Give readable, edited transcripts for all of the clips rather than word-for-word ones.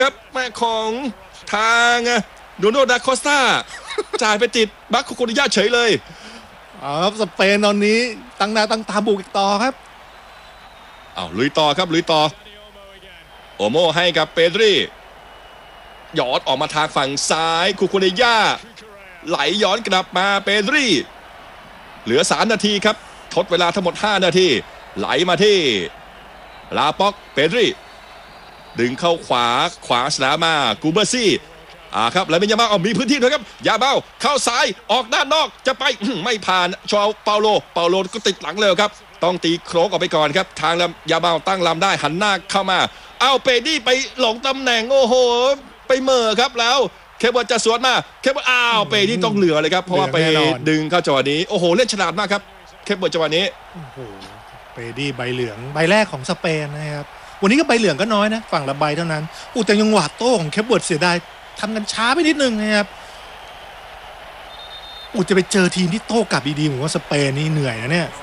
ครับแม่ของทางโดโนดาคอสตาจ่ายไปติดบัคโคโคนิยาเฉยเลยครับสเปนตอนนี้ตั้งหน้าตั้งตาบุกอีกต่อครับลุยต่อครับลุยต่อโอโมให้กับเปดรีหยอดออกมาทางฝั่งซ้ายคูโคเนย่าไหลย้อนกลับมาเปดรีเหลือ3นาทีครับทดเวลาทั้งหมด5นาทีไหลมาที่ลาป็อกเปดรีดึงเข้าขวาสนามมากูเบอร์ซี่ครับแล้วเป็นยามามีพื้นที่ด้วยครับยาเบ้าเข้าซ้ายออกด้านนอกจะไปไม่ผ่านชาวเปาโลก็ติดหลังเลยครับต้องตีโครกออกไปก่อนครับทางยาเบ้าตั้งลำได้หันหน้าเข้ามาเปดี้ไปหลงตำแหน่งโอ้โหไปเหม่อครับแล้วเคเบิร์ตจะสวนมาเคเบิร์ตเปดี้ต้องเหลือเลยครับเพราะว่าไปดึงเข้าจังหวะนี้โอ้โหเล่นฉลาดมากครับเคเบิร์ตจังหวะนี้โอ้โหเปดี้ใบเหลืองใบแรกของสเปนนะครับวันนี้ก็ใบเหลืองก็น้อยนะฝั่งละใบเท่านั้นแต่ยังหวาดโต้ของเคเบิร์ตเสียดายทำกันช้าไปนิดนึงนะครับจะไปเจอทีมที่โต้กลับดีๆผมว่าสเปนนี่เหนื่อยนะเนี่ย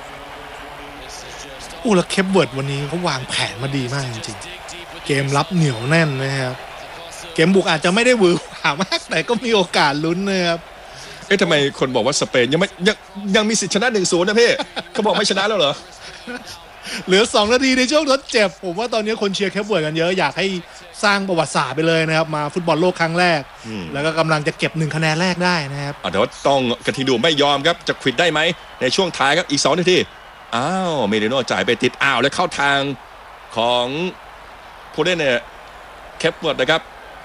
แล้วเคปเวิร์ดวันนี้เขาวางแผนมาดีมากจริงๆเกมรับเหนียวแน่นนะครับเกมบุกอาจจะไม่ได้หวือหวามากแต่ก็มีโอกาสลุ้นนะครับทำไมคนบอกว่าสเปนยังมีสิทธิชนะ 1-0 นะพี่เขาบอกไม่ชนะแล้วเหรอเหลือ2นาทีในช่วงทดเจ็บผมว่าตอนนี้คนเชียร์เคปเวิร์ดกันเยอะอยากให้สร้างประวัติศาสตร์ไปเลยนะครับมาฟุตบอลโลกครั้งแรกแล้วก็กำลังจะเก็บ1คะแนนแรกได้นะครับเดี๋ยวต้องกระทิงดูไม่ยอมครับจะควิดได้ไหมในช่วงท้ายครับอีก2นาทีเมดิโน่จ่ายไปติดแล้วเข้าทางของผู้เล่นเนี่ยเคปเวิร์ดนะครับ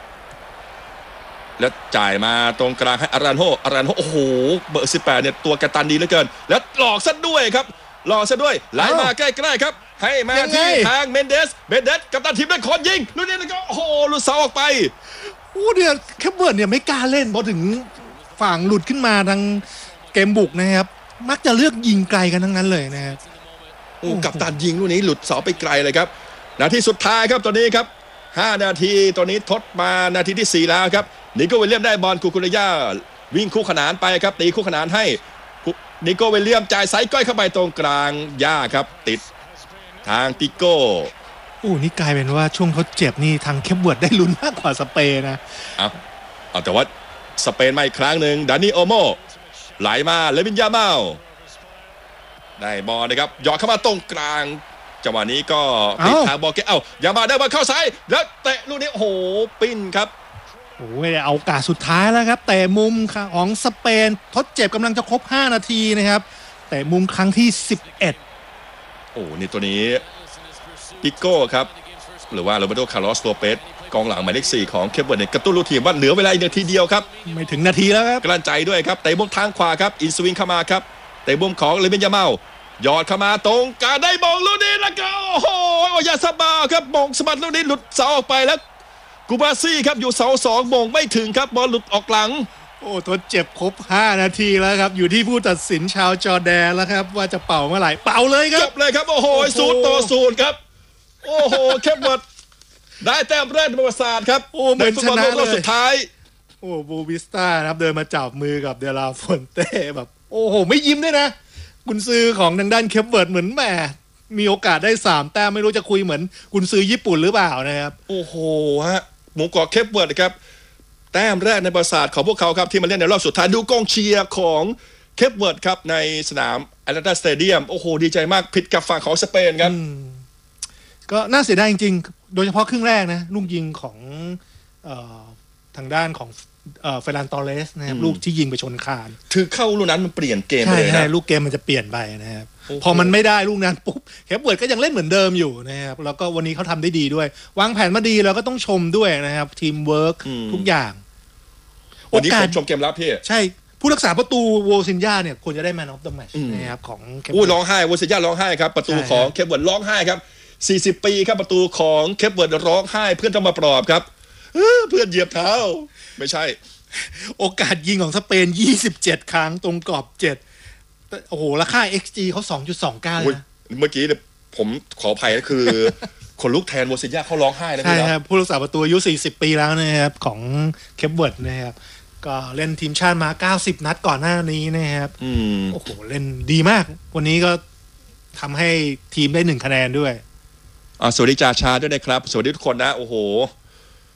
แล้วจ่ายมาตรงกลางให้อารันโฮโอ้โหเบอร์18เนี่ยตัวกระตันดีเหลือเกินแล้วหลอกซะด้วยครับหลอกซะด้วยไหลมาใกล้ๆครับให้มาที่ทางเมนเดสกัปตันทีมได้ขอยิงลูกนี้แล้วก็โอ้โหหลุดเสาออกไปเนี่ยเคปเวิร์ดเนี่ยไม่กล้าเล่นพอถึงฝั่งหลุดขึ้นมาทางเกมบุกนะครับมักจะเลือกยิงไกลกันทั้งนั้นเลยนะครับกัปตันยิงลูกนี้หลุดเสาไปไกลเลยครับนาทีสุดท้ายครับตอนนี้ครับ5นาทีตอนนี้ทดมานาทีที่4แล้วครับนิโก้วิลเลียมได้บอลคูคูเนย่าวิ่งคู่ขนานไปครับตีคู่ขนานให้นิโก้วิลเลียมจ่ายไซส์ก้อยเข้าไปตรงกลางย่าครับติดทางติโก้นี่กลายเป็นว่าช่วงเขาเจ็บนี่ทางเคปเวิร์ดได้ลุ้นมากกว่าสเปนนะแต่ว่าสเปนมาอีกครั้งหนึ่งดานิโอโมไหลมาเลวินยาเมาได้บอลนะครับหยอดเข้ามาตรงกลางจังหวะนี้ก็ติดทางบอลยามาได้บอลเข้าซ้ายแล้วเตะลูกนี้โอ้โหปิ้นครับเอาโอกาสสุดท้ายแล้วครับแต่มุมของสเปนทดเจ็บกำลังจะครบ5นาทีนะครับแต่มุมครั้งที่11 นี่ตัวนี้ติโก้ครับหรือว่าโรเบโตคาร์ลอสโลเปสกองหลังหมายเลข4ของเคปเวิร์ดเนี่ยกระตุ้นลูกทีมว่าเหลือเวลาอีกนาทีเดียวครับไม่ถึงนาทีแล้วครับกลั่นใจด้วยครับเตะมุมทางขวาครับอินสวิงเข้ามาครับเตะมุมของเลเบนยาเมาหยอดเข้ามาตรงกลางได้บอลลูกนี้แล้วก็โอ้โหยาซาบาครับมงสะบัดลูกนี้หลุดเสาออกไปแล้วกูบาซี่ครับอยู่เสา2มงไม่ถึงครับบอลหลุดออกหลังทดเจ็บครบ5นาทีแล้วครับอยู่ที่ผู้ตัดสินชาวจอร์แดนแล้วครับว่าจะเป่าเมื่อไหร่เป่าเลยครับจบเลยครับโอ้โห0-0ครับโอ้โหเคปเวิร์ดได้แต้มแรกในประวัติศาสตร์ครับเหมือนชนะเลยสุดท้ายบูบิสต้าครับเดินมาจับมือกับเดลาฟอนเต้แบบโอ้โหไม่ยิ้มด้วยนะกุนซือของทางด้านเคปเวิร์ดเหมือนแหมมีโอกาสได้3แต้มไม่รู้จะคุยเหมือนกุนซือญี่ปุ่นหรือเปล่านะครับโอ้โหฮะหมูกรอบเคปเวิร์ดครับแต้มแรกในประวัติศาสตร์ของพวกเขาครับที่มาเล่นในรอบสุดท้ายดูกองเชียร์ของเคปเวิร์ดครับในสนามแอตแลนตาสเตเดียมโอ้โหดีใจมากผิดกับฝั่งของสเปนครับก็น่าเสียดายจริงๆโดยเฉพาะครึ่งแรกนะลูกยิงของทางด้านของเฟรนันตอเรสนะครับลูกที่ยิงไปชนคานถือเข้าลูกนั้นมันเปลี่ยนเกมเลยนะใช่ลูกเกมมันจะเปลี่ยนไปนะครับพอมันไม่ได้ลูกนั้นปุ๊บเคปเวิร์ดก็ยังเล่นเหมือนเดิมอยู่นะครับแล้วก็วันนี้เขาทำได้ดีด้วยวางแผนมาดีแล้วก็ต้องชมด้วยนะครับทีมเวิร์กทุกอย่างวันนี้ผมชมเกมรับพี่ใช่ผู้รักษาประตูโวซินญาเนี่ยควรจะได้แมนออฟเดอะแมตช์นะครับของร้องไห้โวซินญาร้องไห้ครับประตูของเคปเวิร์ดร้องไห้ครับ40ปีครับประตูของเคปเวิร์ดร้องไห้เพื่อนต้องมาปลอบครับเพื่อนเหยียบเท้าไม่ใช่โอกาสยิงของสเปน27ครั้งตรงกรอบ7โอ้โหราคา XG เขา 2.29 เลยนะเมื่อกี้เนี่ยผมขออภัยก็คือคนลุกแทนโวซินญาเขาร้องไห้แล้วใช่ครับผู้รักษาประตูอายุ40ปีแล้วนะครับของเคปเวิร์ดนะครับก็เล่นทีมชาติมา90นัดก่อนหน้านี้นะครับโอ้โหเล่นดีมากวันนี้ก็ทำให้ทีมได้1คะแนนด้วยสวัสดีจ่าชาด้วยนะครับสวัสดีทุกคนนะโอ้โห